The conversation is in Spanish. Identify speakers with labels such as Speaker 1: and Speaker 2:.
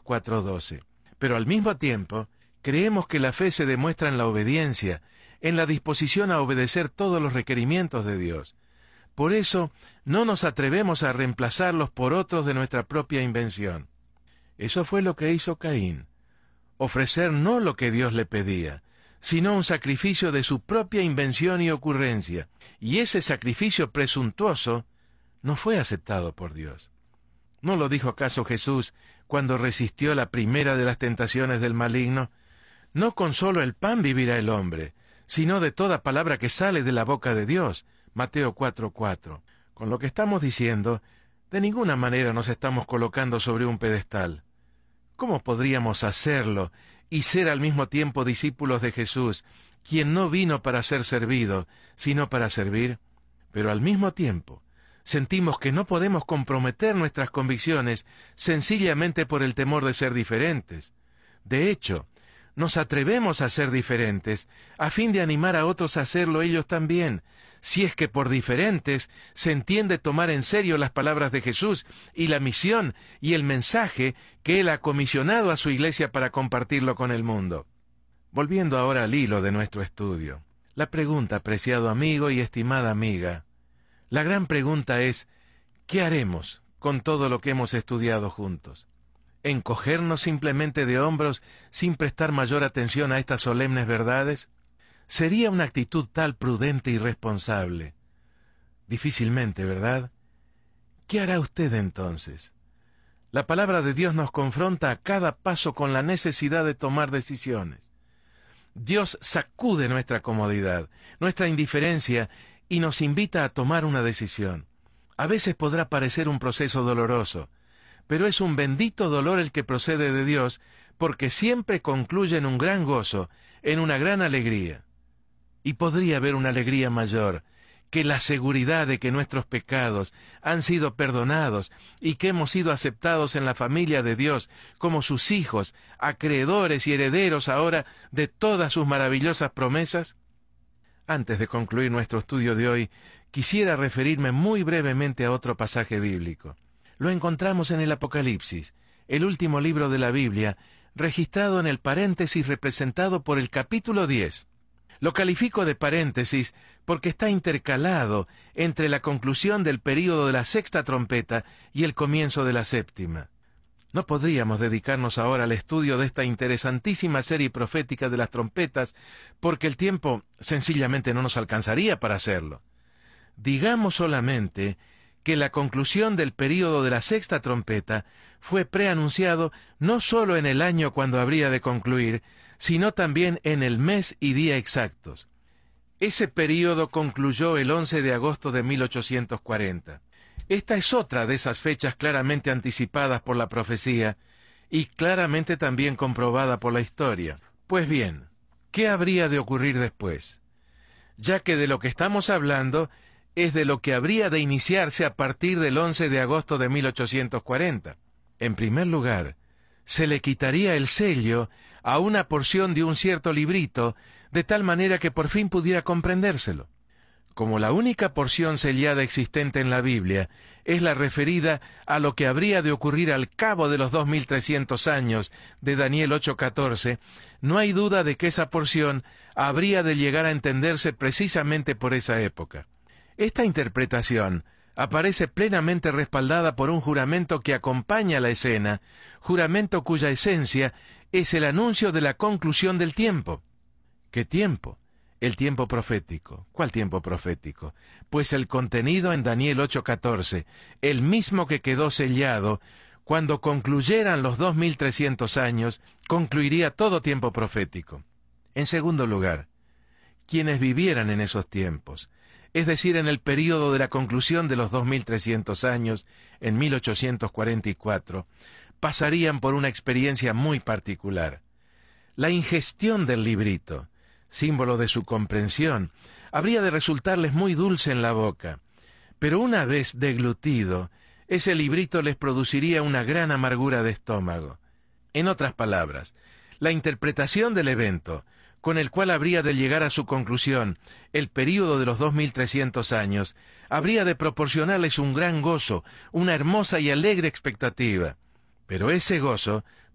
Speaker 1: 4:12. Pero al mismo tiempo, creemos que la fe se demuestra en la obediencia, en la disposición a obedecer todos los requerimientos de Dios. Por eso, no nos atrevemos a reemplazarlos por otros de nuestra propia invención. Eso fue lo que hizo Caín. Ofrecer no lo que Dios le pedía, sino un sacrificio de su propia invención y ocurrencia. Y ese sacrificio presuntuoso no fue aceptado por Dios. ¿No lo dijo acaso Jesús cuando resistió la primera de las tentaciones del maligno? No con solo el pan vivirá el hombre, sino de toda palabra que sale de la boca de Dios. Mateo 4:4. Con lo que estamos diciendo, de ninguna manera nos estamos colocando sobre un pedestal. ¿Cómo podríamos hacerlo y ser al mismo tiempo discípulos de Jesús, quien no vino para ser servido, sino para servir? Pero al mismo tiempo, sentimos que no podemos comprometer nuestras convicciones sencillamente por el temor de ser diferentes. De hecho, nos atrevemos a ser diferentes a fin de animar a otros a hacerlo ellos también, si es que por diferentes se entiende tomar en serio las palabras de Jesús y la misión y el mensaje que Él ha comisionado a su iglesia para compartirlo con el mundo. Volviendo ahora al hilo de nuestro estudio, la pregunta, apreciado amigo y estimada amiga, la gran pregunta es, ¿qué haremos con todo lo que hemos estudiado juntos? ¿Encogernos simplemente de hombros sin prestar mayor atención a estas solemnes verdades? ¿Sería una actitud tal prudente y responsable? Difícilmente, ¿verdad? ¿Qué hará usted entonces? La palabra de Dios nos confronta a cada paso con la necesidad de tomar decisiones. Dios sacude nuestra comodidad, nuestra indiferencia, y nos invita a tomar una decisión. A veces podrá parecer un proceso doloroso, pero es un bendito dolor el que procede de Dios, porque siempre concluye en un gran gozo, en una gran alegría. Y podría haber una alegría mayor que la seguridad de que nuestros pecados han sido perdonados y que hemos sido aceptados en la familia de Dios como sus hijos, acreedores y herederos ahora de todas sus maravillosas promesas. Antes de concluir nuestro estudio de hoy, quisiera referirme muy brevemente a otro pasaje bíblico. Lo encontramos en el Apocalipsis, el último libro de la Biblia, registrado en el paréntesis representado por el capítulo 10. Lo califico de paréntesis porque está intercalado entre la conclusión del período de la sexta trompeta y el comienzo de la séptima. No podríamos dedicarnos ahora al estudio de esta interesantísima serie profética de las trompetas, porque el tiempo sencillamente no nos alcanzaría para hacerlo. Digamos solamente que la conclusión del período de la sexta trompeta fue preanunciado no solo en el año cuando habría de concluir, sino también en el mes y día exactos. Ese período concluyó el 11 de agosto de 1840. Esta es otra de esas fechas claramente anticipadas por la profecía y claramente también comprobada por la historia. Pues bien, ¿qué habría de ocurrir después? Ya que de lo que estamos hablando es de lo que habría de iniciarse a partir del 11 de agosto de 1840. En primer lugar, se le quitaría el sello a una porción de un cierto librito, de tal manera que por fin pudiera comprendérselo. Como la única porción sellada existente en la Biblia es la referida a lo que habría de ocurrir al cabo de los 2300 años de Daniel 8:14, no hay duda de que esa porción habría de llegar a entenderse precisamente por esa época. Esta interpretación aparece plenamente respaldada por un juramento que acompaña la escena, juramento cuya esencia es el anuncio de la conclusión del tiempo. ¿Qué tiempo? El tiempo profético. ¿Cuál tiempo profético? Pues el contenido en Daniel 8:14, el mismo que quedó sellado, cuando concluyeran los 2300 años, concluiría todo tiempo profético. En segundo lugar, quienes vivieran en esos tiempos, es decir, en el período de la conclusión de los 2300 años, en 1844, pasarían por una experiencia muy particular. La ingestión del librito, símbolo de su comprensión, habría de resultarles muy dulce en la boca, pero una vez deglutido, ese librito les produciría una gran amargura de estómago. En otras palabras, la interpretación del evento, con el cual habría de llegar a su conclusión el período de los 2300 años, habría de proporcionarles un gran gozo, una hermosa y alegre expectativa. Pero ese gozo